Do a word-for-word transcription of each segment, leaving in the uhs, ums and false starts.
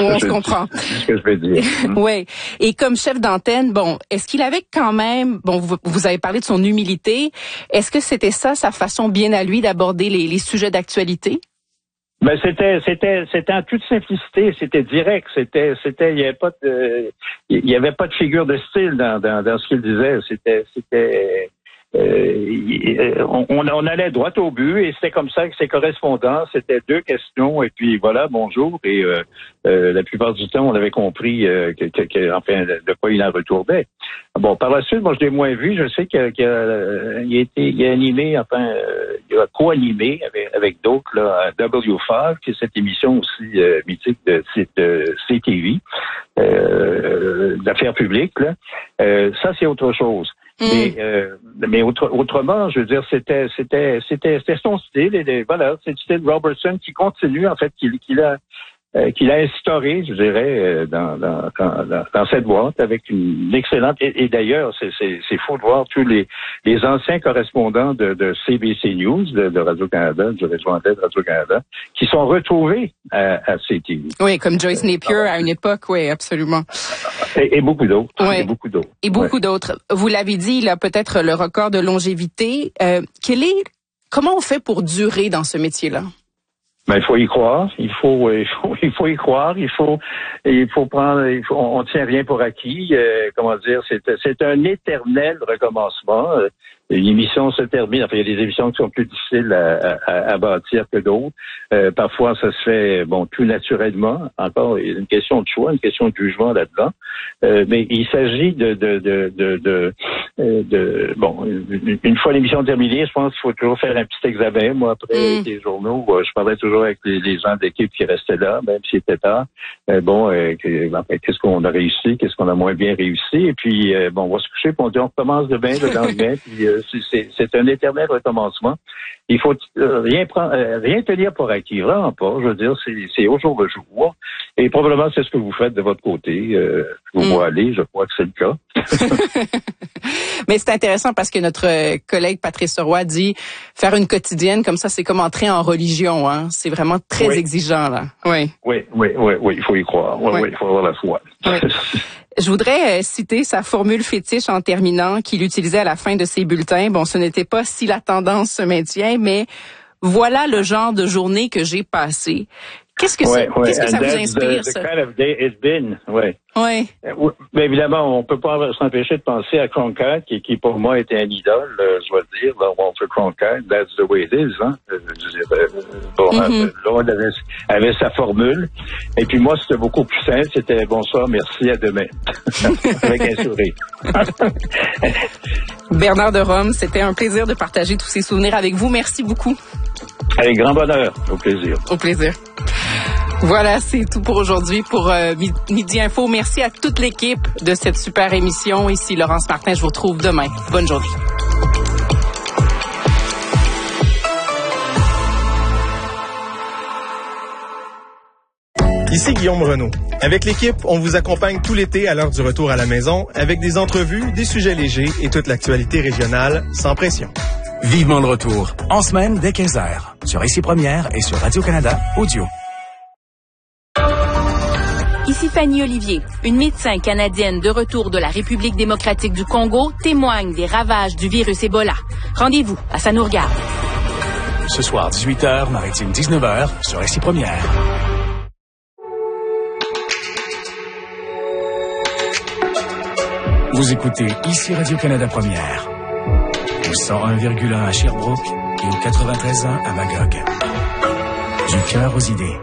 on se comprend. C'est ce que je veux dire. Oui. Et comme chef d'antenne, bon, est-ce qu'il avait quand même, bon, vous, vous avez parlé de son humilité. Est-ce que c'était ça, sa façon bien à lui d'aborder les, les sujets d'actualité? Ben c'était c'était c'était en toute simplicité, c'était direct, c'était c'était il y avait pas de il y avait pas de figure de style dans dans, dans ce qu'il disait, c'était c'était Euh, on, on allait droit au but et c'était comme ça que ses correspondants, c'était deux questions et puis voilà, bonjour. Et euh, euh, la plupart du temps, on avait compris euh, que, que, que, enfin, de quoi il en retournait. Bon, par la suite, moi, je l'ai moins vu. Je sais qu'il qu'il a, il a été il a animé, enfin, euh, il a co-animé avec, avec d'autres là, à W cinq, qui est cette émission aussi euh, mythique de, de C T V, euh, d'affaires publiques. Là. Euh, ça, c'est autre chose. Mmh. Mais euh, mais autre, autrement, je veux dire, c'était c'était c'était c'était son style et les, voilà, c'est le style Robertson qui continue en fait, qu'il qu'il a euh, qu'il a instauré, je dirais, dans dans dans, dans cette boîte avec une excellente et, et d'ailleurs c'est c'est c'est fou de voir tous les les anciens correspondants de, de C B C News, de, de Radio-Canada, du réseau anglais de Radio-Canada, qui sont retrouvés à, à C T V. Oui, comme Joyce Napier à une époque, oui, absolument. Et, et beaucoup d'autres. Oui. Et beaucoup d'autres. Et beaucoup ouais. d'autres. Vous l'avez dit, il a peut-être le record de longévité. Euh, quel est, comment on fait pour durer dans ce métier-là? Ben, il faut y croire. Il faut, il faut, il faut y croire. Il faut, il faut prendre. Il faut, on tient rien pour acquis. Euh, comment dire, c'est, c'est un éternel recommencement. Euh, L'émission se termine. Enfin, il y a des émissions qui sont plus difficiles à, à, à bâtir que d'autres. Euh, parfois, ça se fait, bon, tout naturellement. Encore, il y a une question de choix, une question de jugement là-dedans. Euh, mais il s'agit de, de, de, de, de, de, de bon, une, une fois l'émission terminée, je pense qu'il faut toujours faire un petit examen. Moi, après mm. les journaux, je parlais toujours avec les, les gens de l'équipe qui restaient là, même s'il était tard. Euh, bon, euh, qu'est-ce qu'on a réussi, qu'est-ce qu'on a moins bien réussi. Et puis, euh, bon, on va se coucher, puis on dit on recommence demain, le lendemain, puis euh, C'est, c'est un éternel recommencement. Il faut euh, rien prendre, euh, rien tenir pour acquis, vraiment pas. Je veux dire, c'est, c'est au jour le jour. Et probablement, c'est ce que vous faites de votre côté. Euh, je vous mm. vois aller, je crois que c'est le cas. Mais c'est intéressant parce que notre collègue Patrice Roy dit faire une quotidienne comme ça, c'est comme entrer en religion. Hein. C'est vraiment très oui. exigeant là. Oui. Oui, oui, oui, oui. Il faut y croire. Oui, oui. oui il faut avoir la foi. Oui. Je voudrais euh, citer sa formule fétiche en terminant qu'il utilisait à la fin de ses bulletins. Bon, ce n'était pas si la tendance se maintient, mais voilà le genre de journée que j'ai passée. Qu'est-ce que, ouais, ça, ouais. qu'est-ce que ça vous The, inspire, the ça? kind of day it's been, ouais. Oui. Mais évidemment, on peut pas s'empêcher de penser à Cronkite, qui, qui pour moi était un idole, euh, je dois le dire, là, Walter Cronkite, that's the way it is, hein. Euh, bon, mm-hmm. Là, elle avait, avait sa formule. Et puis moi, c'était beaucoup plus simple, c'était bonsoir, merci, à demain. Avec un sourire. Bernard de Rome, c'était un plaisir de partager tous ces souvenirs avec vous. Merci beaucoup. Avec grand bonheur. Au plaisir. Au plaisir. Voilà, c'est tout pour aujourd'hui pour euh, Midi Info. Merci à toute l'équipe de cette super émission. Ici Laurence Martin, je vous retrouve demain. Bonne journée. Ici Guillaume Renaud. Avec l'équipe, on vous accompagne tout l'été à l'heure du retour à la maison avec des entrevues, des sujets légers et toute l'actualité régionale sans pression. Vivement le retour, en semaine dès quinze heures, sur Ici Première et sur Radio-Canada Audio. Ici Fanny Olivier. Une médecin canadienne de retour de la République démocratique du Congo témoigne des ravages du virus Ebola. Rendez-vous à Ça nous regarde. Ce soir, dix-huit heures, Maritime dix-neuf heures, sur Ici Première. Vous écoutez Ici Radio-Canada Première. Au cent un virgule un à Sherbrooke et au quatre-vingt-treize un à Magog. Du cœur aux idées.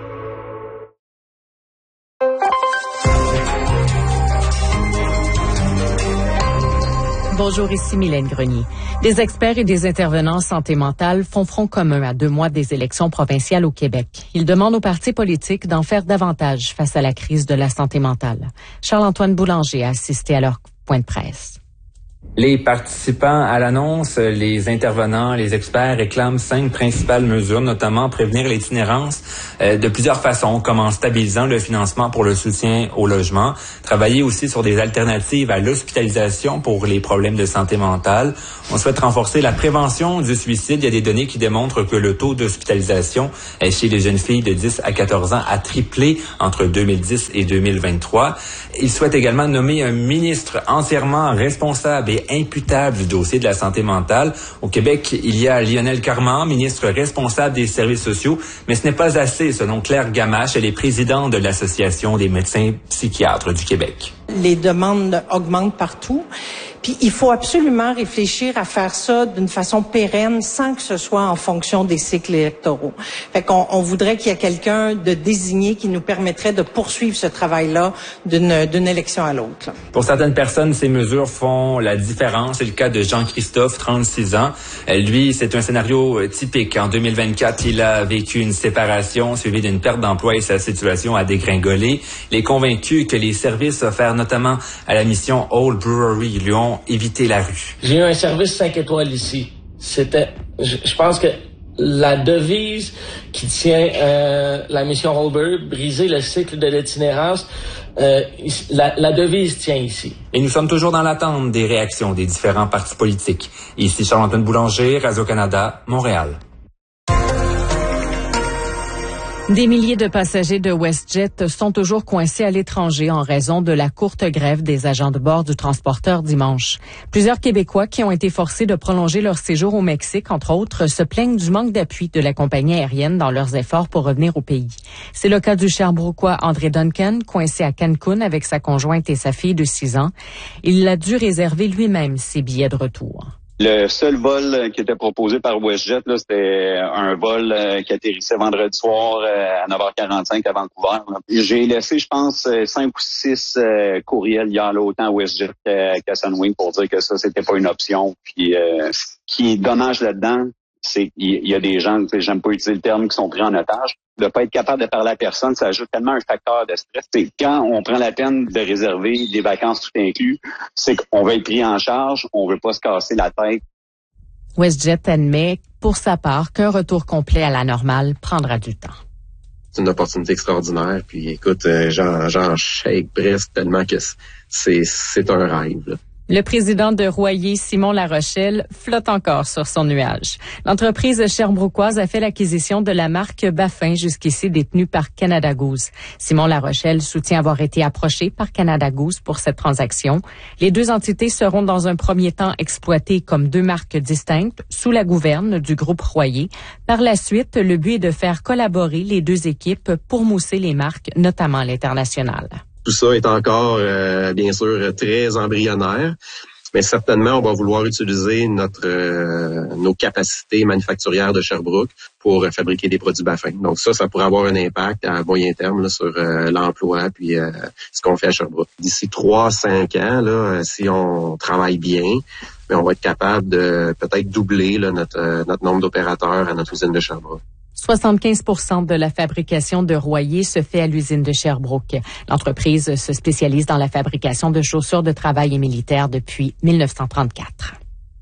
Bonjour, ici Mylène Grenier. Des experts et des intervenants en santé mentale font front commun à deux mois des élections provinciales au Québec. Ils demandent aux partis politiques d'en faire davantage face à la crise de la santé mentale. Charles-Antoine Boulanger a assisté à leur point de presse. Les participants à l'annonce, les intervenants, les experts réclament cinq principales mesures, notamment prévenir l'itinérance euh, de plusieurs façons, comme en stabilisant le financement pour le soutien au logement, travailler aussi sur des alternatives à l'hospitalisation pour les problèmes de santé mentale. On souhaite renforcer la prévention du suicide. Il y a des données qui démontrent que le taux d'hospitalisation chez les jeunes filles de dix à quatorze ans a triplé entre deux mille dix et deux mille vingt-trois. Il souhaite également nommer un ministre entièrement responsable et imputable du dossier de la santé mentale. Au Québec, il y a Lionel Carman, ministre responsable des services sociaux, mais ce n'est pas assez, selon Claire Gamache. Elle est présidente de l'Association des médecins psychiatres du Québec. Les demandes augmentent partout. Puis il faut absolument réfléchir à faire ça d'une façon pérenne sans que ce soit en fonction des cycles électoraux. Fait qu'on on voudrait qu'il y ait quelqu'un de désigné qui nous permettrait de poursuivre ce travail-là d'une, d'une élection à l'autre. Là. Pour certaines personnes, ces mesures font la différence. C'est le cas de Jean-Christophe, trente-six ans. Lui, c'est un scénario typique. En deux mille vingt-quatre, il a vécu une séparation suivie d'une perte d'emploi et sa situation a dégringolé. Il est convaincu que les services offerts notamment à la mission Old Brewery lui ont évité la rue. J'ai eu un service cinq étoiles ici. C'était, je, je pense que la devise qui tient euh, la mission Old Brewery, briser le cycle de l'itinérance, euh, la, la devise tient ici. Et nous sommes toujours dans l'attente des réactions des différents partis politiques. Ici Charles-Antoine Boulanger, Radio-Canada, Montréal. Des milliers de passagers de WestJet sont toujours coincés à l'étranger en raison de la courte grève des agents de bord du transporteur dimanche. Plusieurs Québécois qui ont été forcés de prolonger leur séjour au Mexique, entre autres, se plaignent du manque d'appui de la compagnie aérienne dans leurs efforts pour revenir au pays. C'est le cas du Sherbrookeois André Duncan, coincé à Cancun avec sa conjointe et sa fille de six ans. Il a dû réserver lui-même ses billets de retour. Le seul vol qui était proposé par WestJet, là, c'était un vol euh, qui atterrissait vendredi soir euh, à neuf heures quarante-cinq à Vancouver. Là. J'ai laissé, je pense, cinq ou six euh, courriels hier, là, autant à WestJet qu'à, qu'à Sunwing pour dire que ça, c'était pas une option. Puis, euh, ce qui est dommage là-dedans, c'est qu'il y a des gens, j'aime pas utiliser le terme, qui sont pris en otage. De pas être capable de parler à personne, ça ajoute tellement un facteur de stress. C'est quand on prend la peine de réserver des vacances tout inclus, c'est qu'on veut être pris en charge, on veut pas se casser la tête. WestJet admet, pour sa part, qu'un retour complet à la normale prendra du temps. C'est une opportunité extraordinaire. Puis écoute, j'en, j'en shake presque tellement que c'est, c'est un rêve, là. Le président de Royer, Simon Larochelle, flotte encore sur son nuage. L'entreprise sherbrookeoise a fait l'acquisition de la marque Baffin, jusqu'ici détenue par Canada Goose. Simon Larochelle soutient avoir été approché par Canada Goose pour cette transaction. Les deux entités seront dans un premier temps exploitées comme deux marques distinctes sous la gouverne du groupe Royer. Par la suite, le but est de faire collaborer les deux équipes pour mousser les marques, notamment à l'international. Tout ça est encore, euh, bien sûr, très embryonnaire, mais certainement, on va vouloir utiliser notre euh, nos capacités manufacturières de Sherbrooke pour euh, fabriquer des produits Baffin. Donc ça, ça pourrait avoir un impact à moyen terme là, sur euh, l'emploi puis euh, ce qu'on fait à Sherbrooke. D'ici trois à cinq ans, là, si on travaille bien, mais on va être capable de peut-être doubler là, notre, euh, notre nombre d'opérateurs à notre usine de Sherbrooke. soixante-quinze pour cent de la fabrication de Royer se fait à l'usine de Sherbrooke. L'entreprise se spécialise dans la fabrication de chaussures de travail et militaires depuis dix-neuf cent trente-quatre.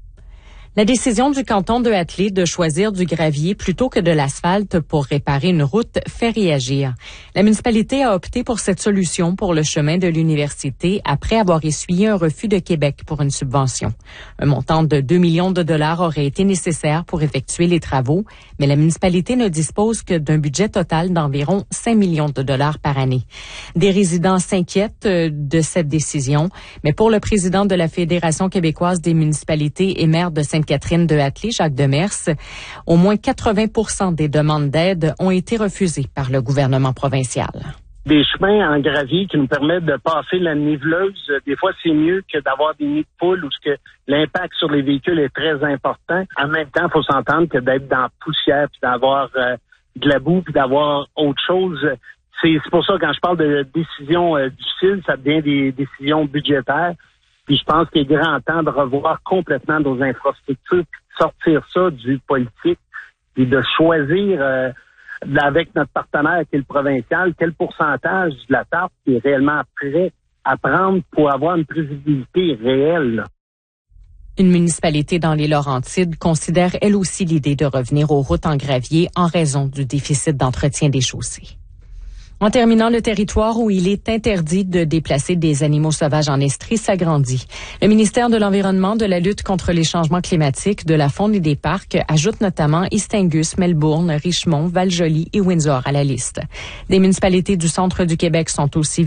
La décision du canton de Hatley de choisir du gravier plutôt que de l'asphalte pour réparer une route fait réagir. La municipalité a opté pour cette solution pour le chemin de l'université après avoir essuyé un refus de Québec pour une subvention. Un montant de deux millions de dollars aurait été nécessaire pour effectuer les travaux, mais la municipalité ne dispose que d'un budget total d'environ cinq millions de dollars par année. Des résidents s'inquiètent de cette décision, mais pour le président de la Fédération québécoise des municipalités et maire de Sainte-Catherine de Hatley, Jacques Demers, au moins quatre-vingts pour cent des demandes d'aide ont été refusées par le gouvernement provincial. Des chemins en gravier qui nous permettent de passer la niveleuse, des fois c'est mieux que d'avoir des nids de poules où ce que l'impact sur les véhicules est très important. En même temps, il faut s'entendre que d'être dans la poussière, puis d'avoir euh, de la boue, puis d'avoir autre chose, c'est, c'est pour ça que quand je parle de décisions euh, difficiles, ça devient des décisions budgétaires. Puis je pense qu'il est grand temps de revoir complètement nos infrastructures, sortir ça du politique, puis de choisir euh, avec notre partenaire qui est le provincial, quel pourcentage de la tarte qui est réellement prêt à prendre pour avoir une prévisibilité réelle. Une municipalité dans les Laurentides considère elle aussi l'idée de revenir aux routes en gravier en raison du déficit d'entretien des chaussées. En terminant, le territoire où il est interdit de déplacer des animaux sauvages en Estrie s'agrandit. Le ministère de l'Environnement, de la lutte contre les changements climatiques, de la faune et des parcs ajoute notamment East Angus, Melbourne, Richmond, Val-Joli et Windsor à la liste. Des municipalités du centre du Québec sont aussi